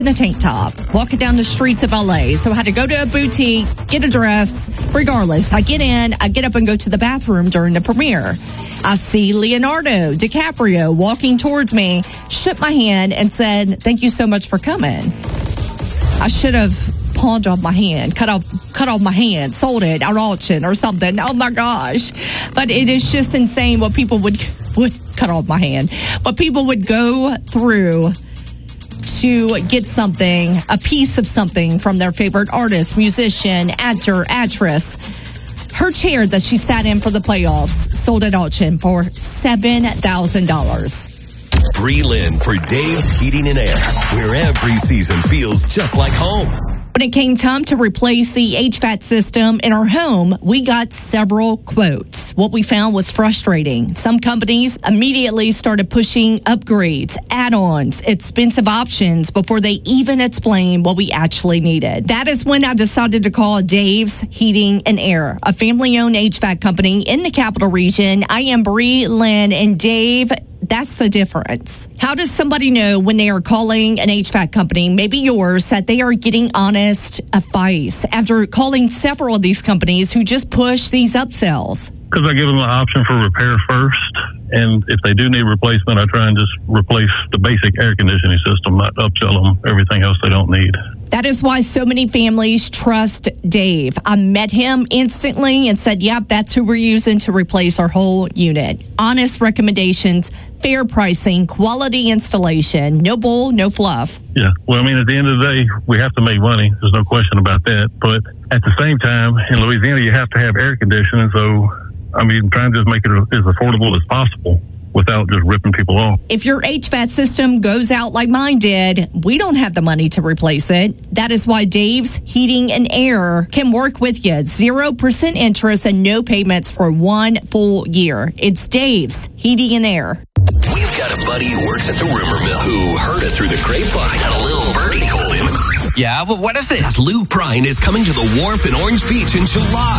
in a tank top, walking down the streets of LA. So I had to go to a boutique, get a dress. Regardless, I get in, I get up and go to the bathroom during the premiere. I see Leonardo DiCaprio walking towards me, shook my hand and said, "Thank you so much for coming." I should have pawned off my hand, cut off my hand, sold it at auction or something. Oh my gosh. But it is just insane what people would cut off my hand. What people would go through to get something, a piece of something from their favorite artist, musician, actor, actress. Her chair that she sat in for the playoffs sold at auction for $7,000. Breland for Dave's Heating and Air, where every season feels just like home. When it came time to replace the HVAC system in our home, we got several quotes. What we found was frustrating. Some companies immediately started pushing upgrades, add-ons, expensive options before they even explained what we actually needed. That is when I decided to call Dave's Heating and Air, a family-owned HVAC company in the capital region. I am Bree Lynn, and Dave, that's the difference. How does somebody know when they are calling an HVAC company, maybe yours, that they are getting honest advice after calling several of these companies who just push these upsells? Because I give them the option for repair first, and if they do need replacement, I try and just replace the basic air conditioning system, not upsell them everything else they don't need. That is why so many families trust Dave. I met him instantly and said, yep, that's who we're using to replace our whole unit. Honest recommendations, fair pricing, quality installation, no bull, no fluff. Yeah, well, I mean, at the end of the day, we have to make money. There's no question about that. But at the same time, in Louisiana, you have to have air conditioning. So, I mean, trying to just make it as affordable as possible without just ripping people off. If your HVAC system goes out like mine did, we don't have the money to replace it. That is why Dave's Heating and Air can work with you. 0% interest and no payments for 1 full year. It's Dave's Heating and Air. We've got a buddy who works at the rumor mill who heard it through the grapevine. And a little birdie told him. Yeah, but what if it? Luke Bryan is coming to the Wharf in Orange Beach in July.